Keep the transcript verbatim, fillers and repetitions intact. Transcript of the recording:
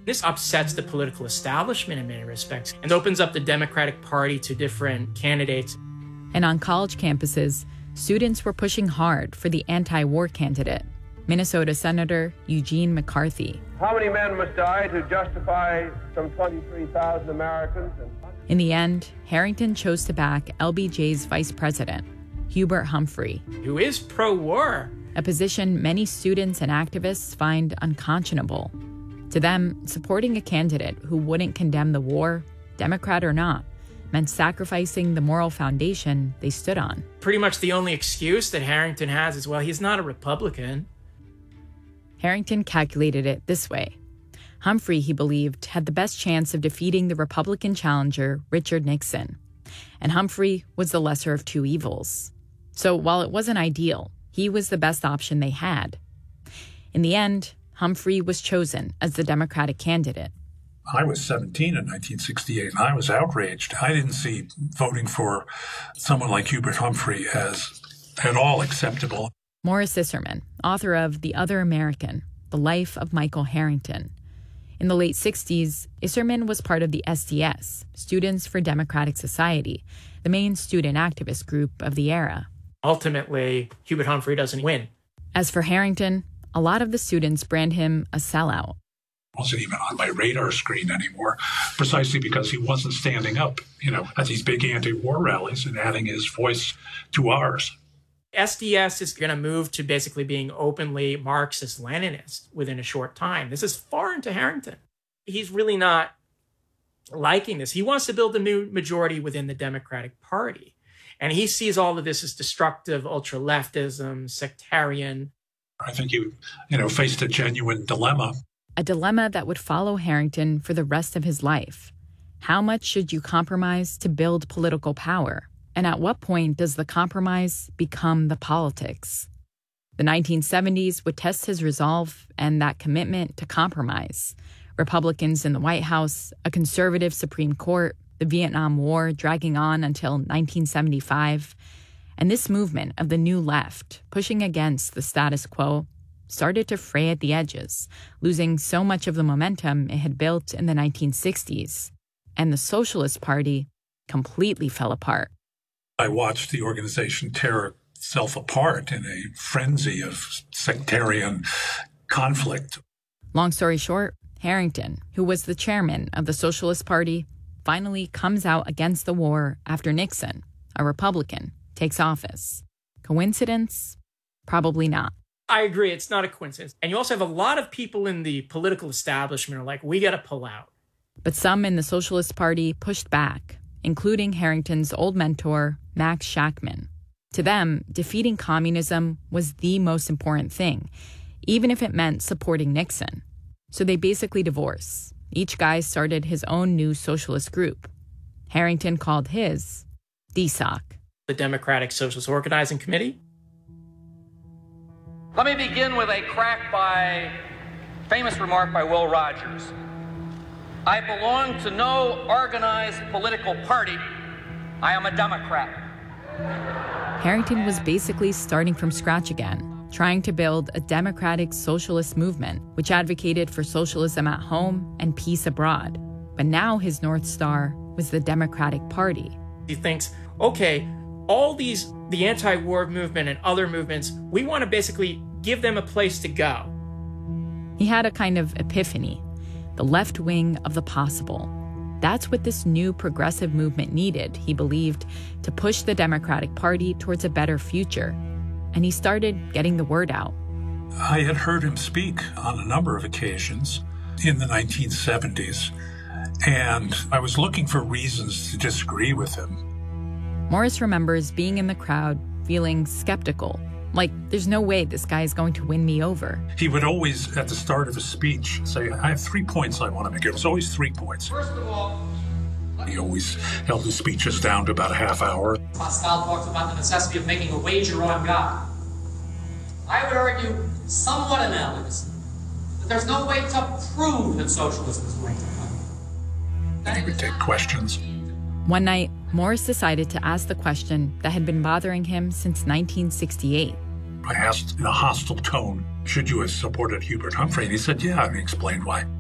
This upsets the political establishment in many respects and opens up the Democratic Party to different candidates. And on college campuses, students were pushing hard for the anti-war candidate, Minnesota Senator Eugene McCarthy. How many men must die to justify some twenty-three thousand Americans? In the end, Harrington chose to back L B J's vice president, Hubert Humphrey, who is pro-war, a position many students and activists find unconscionable. To them, supporting a candidate who wouldn't condemn the war, Democrat or not, meant sacrificing the moral foundation they stood on. Pretty much the only excuse that Harrington has is, well, he's not a Republican. Harrington calculated it this way. Humphrey, he believed, had the best chance of defeating the Republican challenger, Richard Nixon. And Humphrey was the lesser of two evils. So while it wasn't ideal, he was the best option they had. In the end, Humphrey was chosen as the Democratic candidate. I was seventeen in nineteen sixty-eight, and I was outraged. I didn't see voting for someone like Hubert Humphrey as at all acceptable. Morris Isserman, author of The Other American, The Life of Michael Harrington. In the late sixties, Isserman was part of the S D S, Students for Democratic Society, the main student activist group of the era. Ultimately, Hubert Humphrey doesn't win. As for Harrington, a lot of the students brand him a sellout. Wasn't even on my radar screen anymore, precisely because he wasn't standing up, you know, at these big anti-war rallies and adding his voice to ours. S D S is going to move to basically being openly Marxist-Leninist within a short time. This is foreign to Harrington. He's really not liking this. He wants to build a new majority within the Democratic Party. And he sees all of this as destructive, ultra-leftism, sectarian. I think he, you know, faced a genuine dilemma. A dilemma that would follow Harrington for the rest of his life. How much should you compromise to build political power? And at what point does the compromise become the politics? The nineteen seventies would test his resolve and that commitment to compromise. Republicans in the White House, a conservative Supreme Court, the Vietnam War dragging on until nineteen seventy-five. And this movement of the New Left, pushing against the status quo, started to fray at the edges, losing so much of the momentum it had built in the nineteen sixties. And the Socialist Party completely fell apart. I watched the organization tear itself apart in a frenzy of sectarian conflict. Long story short, Harrington, who was the chairman of the Socialist Party, finally comes out against the war after Nixon, a Republican, takes office. Coincidence? Probably not. I agree. It's not a coincidence. And you also have a lot of people in the political establishment are like, we got to pull out. But some in the Socialist Party pushed back, including Harrington's old mentor, Max Shachtman. To them, defeating communism was the most important thing, even if it meant supporting Nixon. So they basically divorced. Each guy started his own new socialist group. Harrington called his D S O C. The Democratic Socialist Organizing Committee. Let me begin with a crack by, famous remark by Will Rogers. I belong to no organized political party. I am a Democrat. Harrington was basically starting from scratch again, trying to build a democratic socialist movement, which advocated for socialism at home and peace abroad. But now his North Star was the Democratic Party. He thinks, okay, all these, the anti-war movement and other movements, we want to basically give them a place to go. He had a kind of epiphany, the left wing of the possible. That's what this new progressive movement needed, he believed, to push the Democratic Party towards a better future. And he started getting the word out. I had heard him speak on a number of occasions in the nineteen seventies, and I was looking for reasons to disagree with him. Morris remembers being in the crowd, feeling skeptical, like there's no way this guy is going to win me over. He would always, at the start of a speech, say, I have three points I want to make. It was always three points. First of all, he always held his speeches down to about a half hour. Pascal talks about the necessity of making a wager on God. I would argue, somewhat analogous, that there's no way to prove that socialism is going to win. And he would take questions. One night, Morris decided to ask the question that had been bothering him since nineteen sixty-eight. I asked in a hostile tone, should you have supported Hubert Humphrey? And he said, yeah, and he explained why.